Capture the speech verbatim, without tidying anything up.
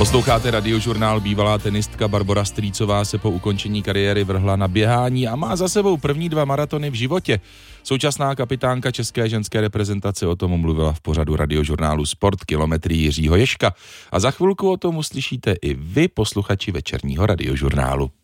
Posloucháte Radiožurnál. Bývalá tenistka Barbora Strýcová se po ukončení kariéry vrhla na běhání a má za sebou první dva maratony v životě. Současná kapitánka české ženské reprezentace o tom mluvila v pořadu Radiožurnálu Sport kilometry Jiřího Ježka. A za chvilku o tom uslyšíte i vy, posluchači večerního Radiožurnálu.